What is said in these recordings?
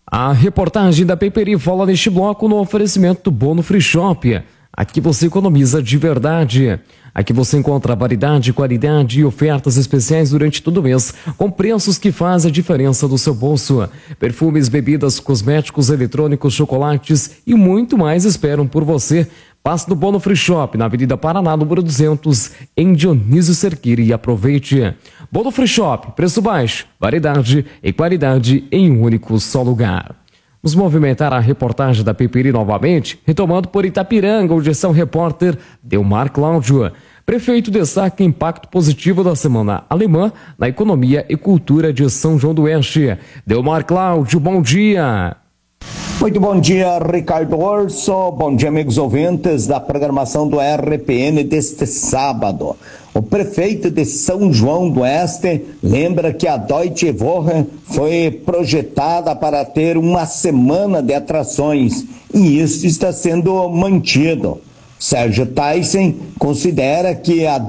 A reportagem da Peperi fala neste bloco no oferecimento do Bono Free Shop. Aqui você economiza de verdade. Aqui você encontra variedade, qualidade e ofertas especiais durante todo o mês, com preços que fazem a diferença do seu bolso. Perfumes, bebidas, cosméticos, eletrônicos, chocolates e muito mais esperam por você. Passe no Bono Free Shop, na Avenida Paraná, número 200, em Dionísio Cerqueira, e aproveite. Bono Free Shop, preço baixo, variedade e qualidade em um único só lugar. Vamos movimentar a reportagem da Peperi novamente, retomando por Itapiranga, onde está o repórter Delmar Cláudio. Prefeito destaca impacto positivo da Semana Alemã na economia e cultura de São João do Oeste. Delmar Cláudio, bom dia. Muito bom dia, Ricardo Orso. Bom dia, amigos ouvintes da programação do RPN deste sábado. O prefeito de São João do Oeste lembra que a Deutsche Woche foi projetada para ter uma semana de atrações e isso está sendo mantido. Sérgio Tyson considera que a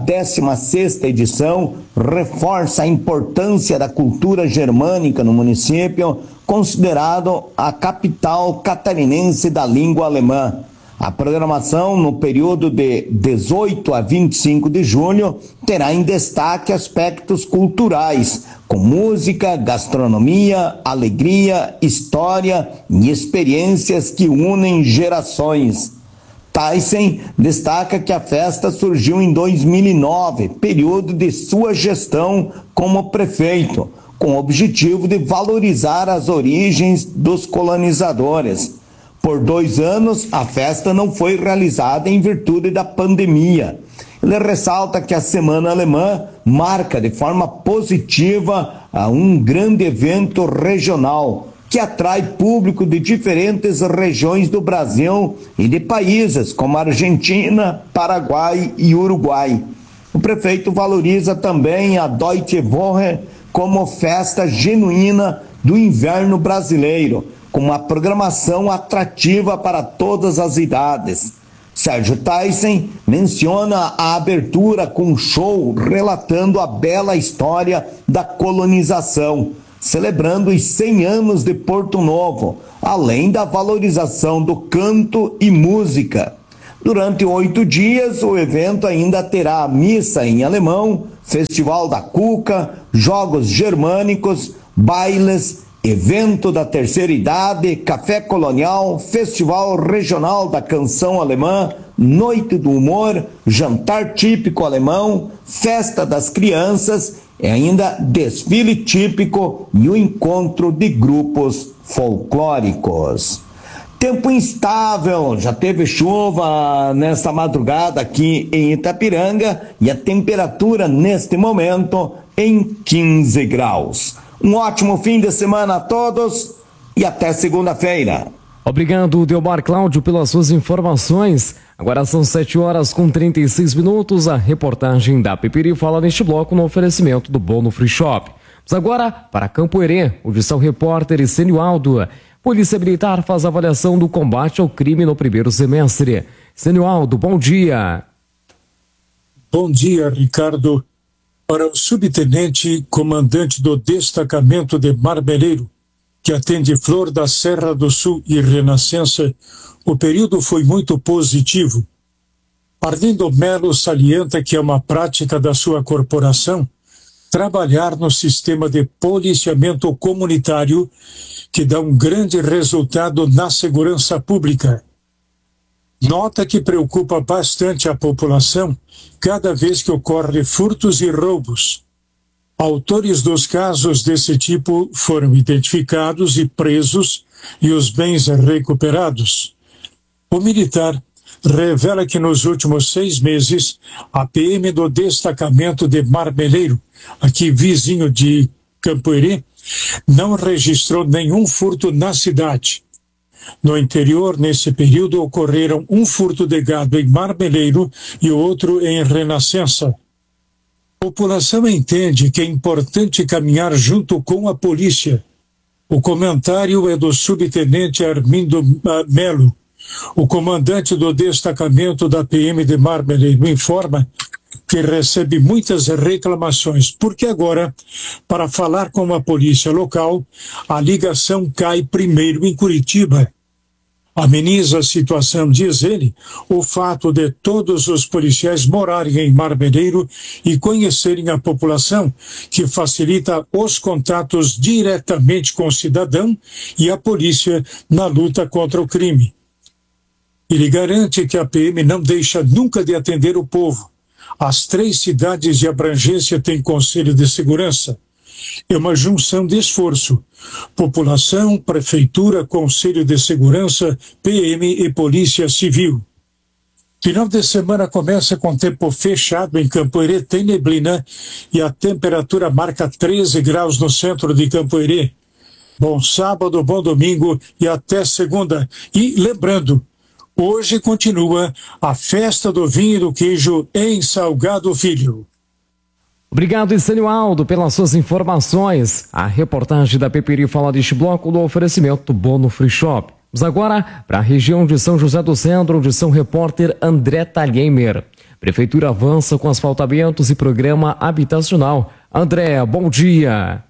16ª edição reforça a importância da cultura germânica no município, considerado a capital catarinense da língua alemã. A programação no período de 18 a 25 de julho terá em destaque aspectos culturais, com música, gastronomia, alegria, história e experiências que unem gerações. Tyson destaca que a festa surgiu em 2009, período de sua gestão como prefeito, com o objetivo de valorizar as origens dos colonizadores. Por 2 anos, a festa não foi realizada em virtude da pandemia. Ele ressalta que a Semana Alemã marca de forma positiva um grande evento regional, que atrai público de diferentes regiões do Brasil e de países como Argentina, Paraguai e Uruguai. O prefeito valoriza também a Deutsche Woche como festa genuína do inverno brasileiro, com uma programação atrativa para todas as idades. Sérgio Tyson menciona a abertura com um show relatando a bela história da colonização, celebrando os 100 anos de Porto Novo, além da valorização do canto e música. Durante 8 dias, o evento ainda terá missa em alemão, Festival da Cuca, jogos germânicos, bailes, evento da terceira idade, café colonial, Festival Regional da Canção Alemã, Noite do Humor, jantar típico alemão, festa das crianças e ainda desfile típico e o encontro de grupos folclóricos. Tempo instável, já teve chuva nesta madrugada aqui em Itapiranga e a temperatura neste momento em 15 graus. Um ótimo fim de semana a todos e até segunda-feira. Obrigado, Delmar Cláudio, pelas suas informações. Agora são 7h36. A reportagem da Peperi fala neste bloco no oferecimento do Bono Free Shop. Vamos agora para Campo Herê, onde está o repórter Essênio Aldo. Polícia Militar faz avaliação do combate ao crime no primeiro semestre. Essênio Aldo, bom dia. Bom dia, Ricardo. Para o subtenente comandante do destacamento de Marmeleiro, que atende Flor da Serra do Sul e Renascença, o período foi muito positivo. Arlindo Melo salienta que é uma prática da sua corporação trabalhar no sistema de policiamento comunitário que dá um grande resultado na segurança pública. Nota que preocupa bastante a população cada vez que ocorre furtos e roubos. Autores dos casos desse tipo foram identificados e presos e os bens recuperados. O militar revela que nos últimos 6 meses, a PM do destacamento de Marmeleiro, aqui vizinho de Campo Herê, não registrou nenhum furto na cidade. No interior, nesse período, ocorreram um furto de gado em Marmeleiro e outro em Renascença. A população entende que é importante caminhar junto com a polícia. O comentário é do subtenente Arlindo Melo. O comandante do destacamento da PM de Marmeleiro informa que recebe muitas reclamações, porque agora, para falar com a polícia local, a ligação cai primeiro em Curitiba. Ameniza a situação, diz ele, o fato de todos os policiais morarem em Marmeleiro e conhecerem a população, que facilita os contatos diretamente com o cidadão e a polícia na luta contra o crime. Ele garante que a PM não deixa nunca de atender o povo. As 3 cidades de abrangência têm Conselho de Segurança. É uma junção de esforço. População, Prefeitura, Conselho de Segurança, PM e Polícia Civil. Final de semana começa com tempo fechado em Campoerê, tem neblina e a temperatura marca 13 graus no centro de Campoerê. Bom sábado, bom domingo e até segunda. E lembrando, hoje continua a festa do vinho e do queijo em Salgado Filho. Obrigado, Estênio Aldo, pelas suas informações. A reportagem da Peperi fala deste bloco no oferecimento Bono Free Shop. Vamos agora para a região de São José do Centro, onde são repórter André Talhemer. Prefeitura avança com asfaltamentos e programa habitacional. André, bom dia.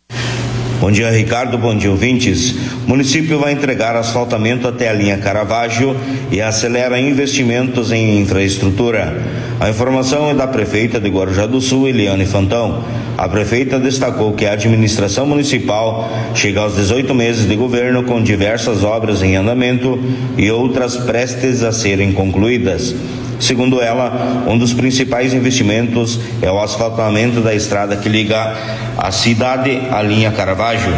Bom dia, Ricardo. Bom dia, ouvintes. O município vai entregar asfaltamento até a linha Caravaggio e acelera investimentos em infraestrutura. A informação é da prefeita de Guarujá do Sul, Eliane Fantão. A prefeita destacou que a administração municipal chega aos 18 meses de governo com diversas obras em andamento e outras prestes a serem concluídas. Segundo ela, um dos principais investimentos é o asfaltamento da estrada que liga a cidade à linha Caravaggio,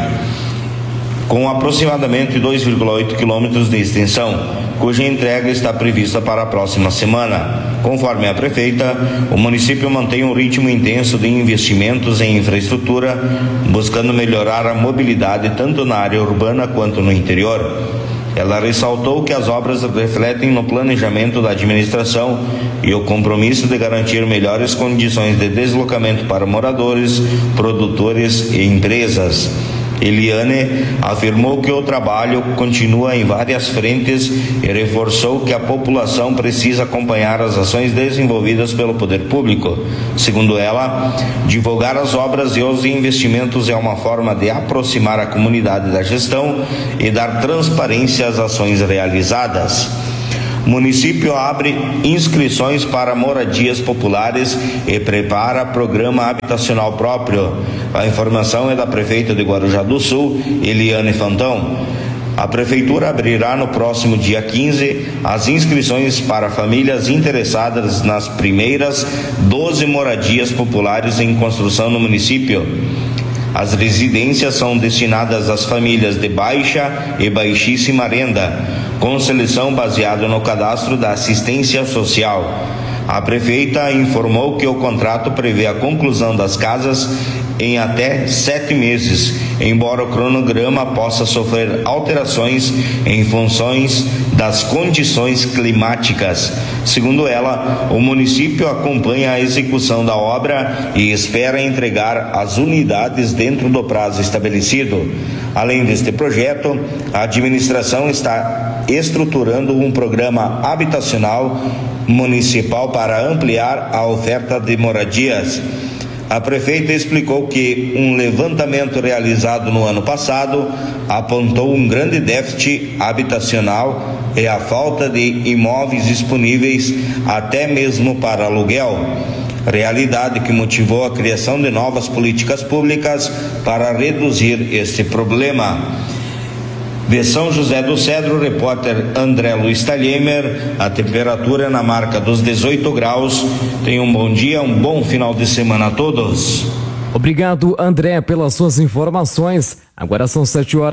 com aproximadamente 2,8 quilômetros de extensão, cuja entrega está prevista para a próxima semana. Conforme a prefeita, o município mantém um ritmo intenso de investimentos em infraestrutura, buscando melhorar a mobilidade tanto na área urbana quanto no interior. Ela ressaltou que as obras refletem no planejamento da administração e o compromisso de garantir melhores condições de deslocamento para moradores, produtores e empresas. Eliane afirmou que o trabalho continua em várias frentes e reforçou que a população precisa acompanhar as ações desenvolvidas pelo poder público. Segundo ela, divulgar as obras e os investimentos é uma forma de aproximar a comunidade da gestão e dar transparência às ações realizadas. O município abre inscrições para moradias populares e prepara programa habitacional próprio. A informação é da prefeita de Guarujá do Sul, Eliane Fantão. A prefeitura abrirá no próximo dia 15 as inscrições para famílias interessadas nas primeiras 12 moradias populares em construção no município. As residências são destinadas às famílias de baixa e baixíssima renda, com seleção baseada no cadastro da assistência social. A prefeita informou que o contrato prevê a conclusão das casas em até 7 meses, embora o cronograma possa sofrer alterações em funções das condições climáticas. Segundo ela, o município acompanha a execução da obra e espera entregar as unidades dentro do prazo estabelecido. Além deste projeto, a administração está estruturando um programa habitacional municipal para ampliar a oferta de moradias. A prefeita explicou que um levantamento realizado no ano passado apontou um grande déficit habitacional e a falta de imóveis disponíveis até mesmo para aluguel, realidade que motivou a criação de novas políticas públicas para reduzir este problema. De São José do Cedro, repórter André Luiz Talhemer. A temperatura na marca dos 18 graus. Tenham um bom dia, um bom final de semana a todos. Obrigado, André, pelas suas informações. Agora são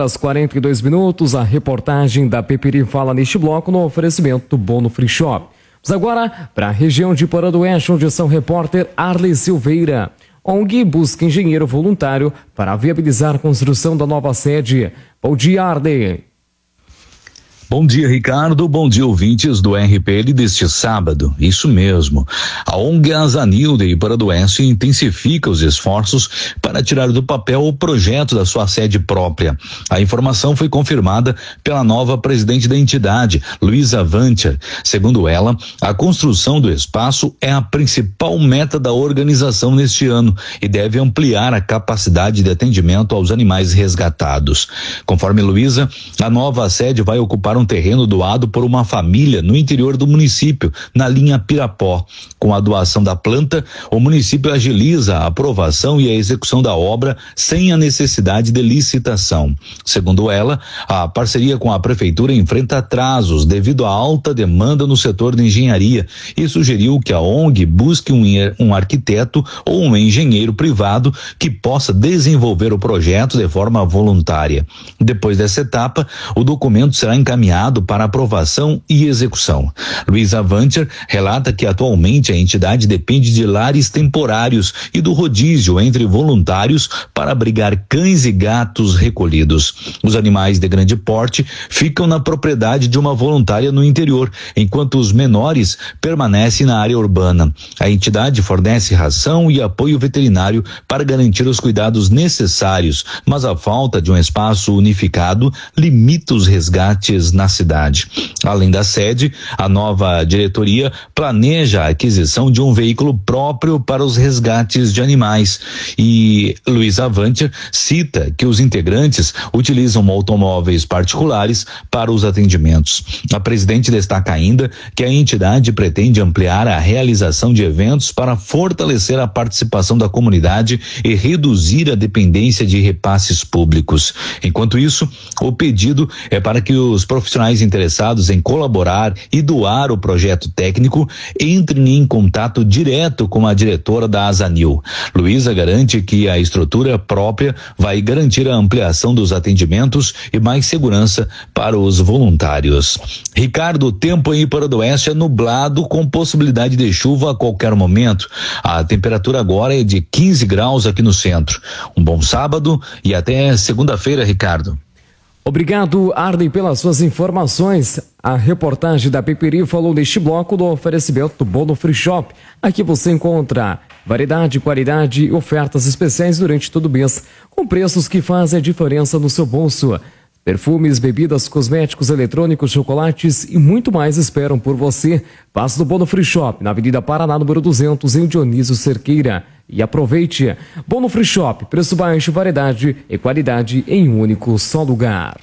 7h42. A reportagem da Peperi fala neste bloco no oferecimento do Bono Free Shop. Vamos agora para a região de Porã do Oeste, onde são repórter Arley Silveira. ONG busca engenheiro voluntário para viabilizar a construção da nova sede. Bom dia, Arley. Bom dia, Ricardo. Bom dia, ouvintes do RPN deste sábado. Isso mesmo. A ONG Azanil de Iparanduense intensifica os esforços para tirar do papel o projeto da sua sede própria. A informação foi confirmada pela nova presidente da entidade, Luísa Vancher. Segundo ela, a construção do espaço é a principal meta da organização neste ano e deve ampliar a capacidade de atendimento aos animais resgatados. Conforme Luísa, a nova sede vai ocupar um terreno doado por uma família no interior do município, na linha Pirapó. Com a doação da planta, o município agiliza a aprovação e a execução da obra sem a necessidade de licitação. Segundo ela, a parceria com a prefeitura enfrenta atrasos devido à alta demanda no setor de engenharia e sugeriu que a ONG busque um arquiteto ou um engenheiro privado que possa desenvolver o projeto de forma voluntária. Depois dessa etapa, o documento será encaminhado para aprovação e execução. Luísa Vancher relata que atualmente a entidade depende de lares temporários e do rodízio entre voluntários para abrigar cães e gatos recolhidos. Os animais de grande porte ficam na propriedade de uma voluntária no interior, enquanto os menores permanecem na área urbana. A entidade fornece ração e apoio veterinário para garantir os cuidados necessários, mas a falta de um espaço unificado limita os resgates na cidade. Além da sede, a nova diretoria planeja a aquisição de um veículo próprio para os resgates de animais. E Luísa Vancher cita que os integrantes utilizam automóveis particulares para os atendimentos. A presidente destaca ainda que a entidade pretende ampliar a realização de eventos para fortalecer a participação da comunidade e reduzir a dependência de repasses públicos. Enquanto isso, o pedido é para que os profissionais interessados em colaborar e doar o projeto técnico entrem em contato direto com a diretora da Azanil. Luísa garante que a estrutura própria vai garantir a ampliação dos atendimentos e mais segurança para os voluntários. Ricardo, o tempo em Iparanduense é nublado com possibilidade de chuva a qualquer momento. A temperatura agora é de 15 graus aqui no centro. Um bom sábado e até segunda-feira, Ricardo. Obrigado, Arden, pelas suas informações. A reportagem da Peperi falou neste bloco do oferecimento do Bono Free Shop. Aqui você encontra variedade, qualidade e ofertas especiais durante todo o mês, com preços que fazem a diferença no seu bolso. Perfumes, bebidas, cosméticos, eletrônicos, chocolates e muito mais esperam por você. Passe no Bono Free Shop, na Avenida Paraná, número 200, em Dionísio Cerqueira. E aproveite. Bono Free Shop, preço baixo, variedade e qualidade em um único só lugar.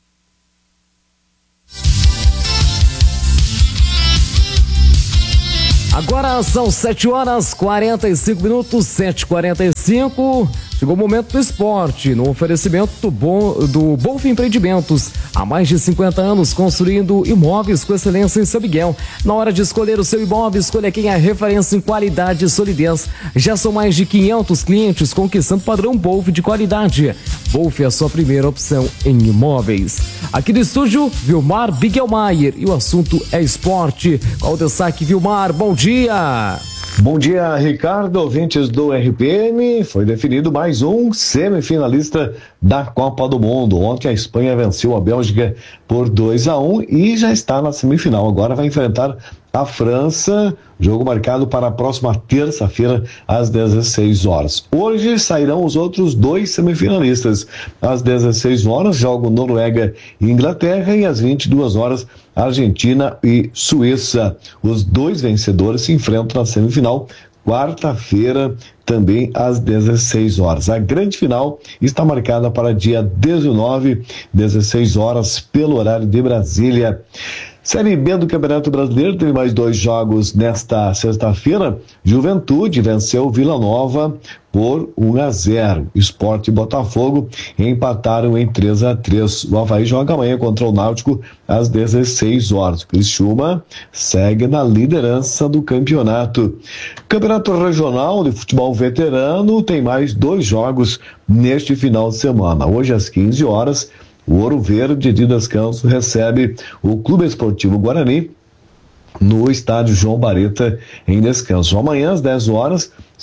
Agora são 7h45, 7h45. Chegou o momento do esporte, no oferecimento do Bonfim Empreendimentos. Há mais de 50 anos construindo imóveis com excelência em São Miguel. Na hora de escolher o seu imóvel, escolha quem é referência em qualidade e solidez. Já são mais de 500 clientes conquistando padrão Bonfim de qualidade. Bonfim é a sua primeira opção em imóveis. Aqui no estúdio, Vilmar Bigelmaier, e o assunto é esporte. Qual o destaque, Vilmar? Bom dia! Bom dia, Ricardo, ouvintes do RPM. Foi definido mais um semifinalista da Copa do Mundo. Ontem a Espanha venceu a Bélgica por 2-1 e já está na semifinal. Agora vai enfrentar a França, jogo marcado para a próxima terça-feira às 16 horas. Hoje sairão os outros dois semifinalistas. Às 16 horas jogam Noruega e Inglaterra e às 22 horas Argentina e Suíça. Os dois vencedores se enfrentam na semifinal quarta-feira, também às 16 horas. A grande final está marcada para dia 19, 16 horas, pelo horário de Brasília. Série B do Campeonato Brasileiro teve mais dois jogos nesta sexta-feira. Juventude venceu Vila Nova por 1-0. Sport e Botafogo empataram em 3-3. O Avaí joga amanhã contra o Náutico às 16 horas. O Criciúma segue na liderança do campeonato. Campeonato Regional de Futebol Veterano tem mais dois jogos neste final de semana. Hoje às 15 horas, o Ouro Verde de Descanso recebe o Clube Esportivo Guarani no estádio João Bareta em Descanso. Amanhã às 10 horas,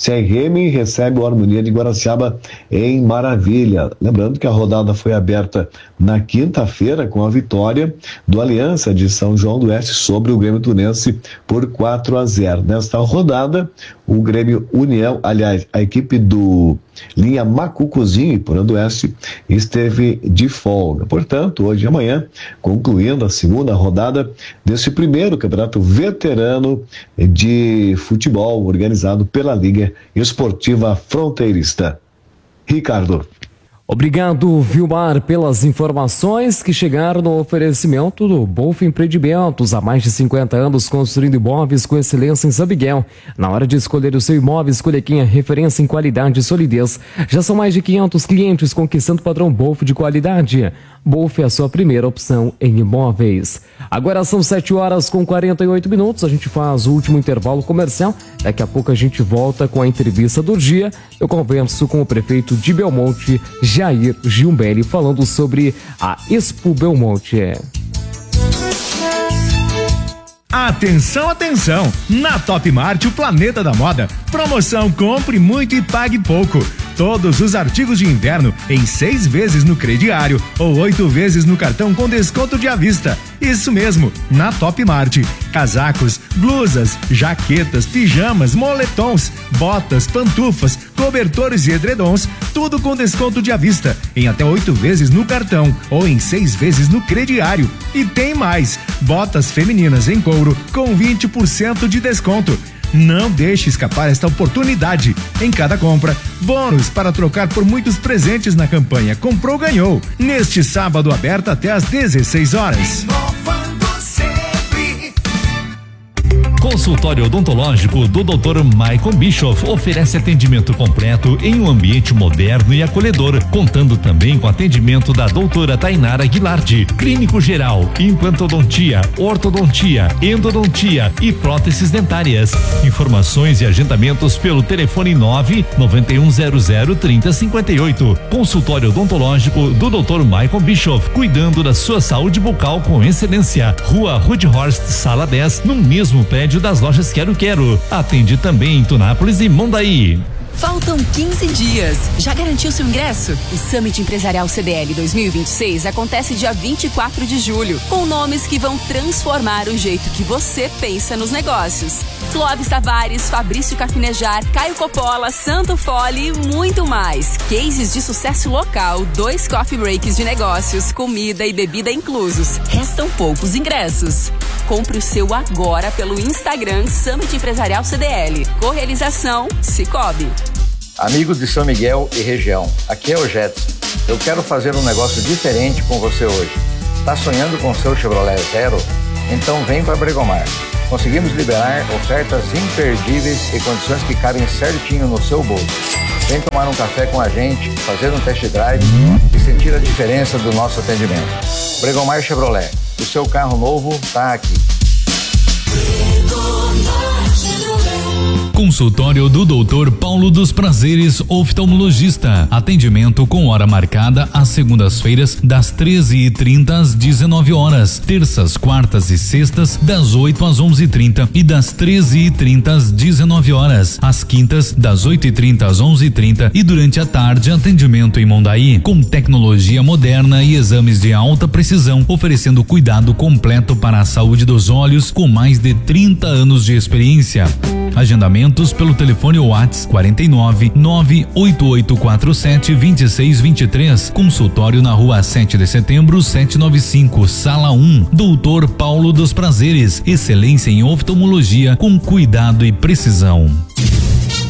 CRM recebe o Harmonia de Guaraciaba em Maravilha. Lembrando que a rodada foi aberta na quinta-feira com a vitória do Aliança de São João do Oeste sobre o Grêmio Tunense por 4-0. Nesta rodada, o Grêmio União, aliás, a equipe do Linha Macucuzinho e Porã do Oeste esteve de folga. Portanto, hoje e amanhã, concluindo a segunda rodada desse primeiro campeonato veterano de futebol organizado pela Liga Esportiva Fronteirista. Ricardo. Obrigado, Vilmar, pelas informações que chegaram no oferecimento do Bolf Empreendimentos. Há mais de 50 anos construindo imóveis com excelência em São Miguel. Na hora de escolher o seu imóvel, escolha quem é referência em qualidade e solidez. Já são mais de 500 clientes conquistando o padrão Bolf de qualidade. Bolf é a sua primeira opção em imóveis. Agora são 7h48. A gente faz o último intervalo comercial. Daqui a pouco a gente volta com a entrevista do dia. Eu converso com o prefeito de Belmonte, Jair Gilberti, falando sobre a Expo Belmonte. Atenção, atenção! Na Top Mart, o planeta da moda. Promoção Compre Muito e Pague Pouco. Todos os artigos de inverno em 6 vezes no crediário ou 8 vezes no cartão com desconto de à vista. Isso mesmo, na Top Mart. Casacos, blusas, jaquetas, pijamas, moletons, botas, pantufas, cobertores e edredons, tudo com desconto de à vista, em até 8 vezes no cartão ou em 6 vezes no crediário. E tem mais, botas femininas em couro com 20% de desconto. Não deixe escapar esta oportunidade. Em cada compra, bônus para trocar por muitos presentes na campanha Comprou Ganhou. Neste sábado aberto até às 16 horas. Consultório odontológico do Dr. Michael Bischoff oferece atendimento completo em um ambiente moderno e acolhedor, contando também com atendimento da doutora Tainara Guilardi, clínico geral, implantodontia, ortodontia, endodontia e próteses dentárias. Informações e agendamentos pelo telefone 991003058. Consultório odontológico do Dr. Michael Bischoff, cuidando da sua saúde bucal com excelência. Rua Rudhorst, sala 10, no mesmo prédio das lojas Quero Quero. Atende também em Tunápolis e Mondaí. Faltam 15 dias. Já garantiu seu ingresso? O Summit Empresarial CDL 2026 acontece dia 24 de julho, com nomes que vão transformar o jeito que você pensa nos negócios. Clóvis Tavares, Fabrício Cafinejar, Caio Coppola, Santo Fole e muito mais. Cases de sucesso local, 2 coffee breaks de negócios, comida e bebida inclusos. Restam poucos ingressos. Compre o seu agora pelo Instagram Summit Empresarial CDL. Correalização Cicobi. Amigos de São Miguel e região, aqui é o Jetson. Eu quero fazer um negócio diferente com você hoje. Está sonhando com seu Chevrolet Zero? Então vem para Bregomar. Conseguimos liberar ofertas imperdíveis e condições que cabem certinho no seu bolso. Vem tomar um café com a gente, fazer um test drive e sentir a diferença do nosso atendimento. Bregomar Chevrolet, o seu carro novo está aqui. Consultório do Dr. Paulo dos Prazeres, oftalmologista. Atendimento com hora marcada às segundas-feiras, das 13h30 às 19 horas. Terças, quartas e sextas, das 8 às 11h30 e das 13h30 às 19 horas. Às quintas, das 8h30 às 11h30 e durante a tarde, atendimento em Mondaí, com tecnologia moderna e exames de alta precisão, oferecendo cuidado completo para a saúde dos olhos, com mais de 30 anos de experiência. Agendamentos pelo telefone WhatsApp 49 98847 2623. Consultório na rua 7 de setembro 795, sala 1. Doutor Paulo dos Prazeres. Excelência em oftalmologia com cuidado e precisão.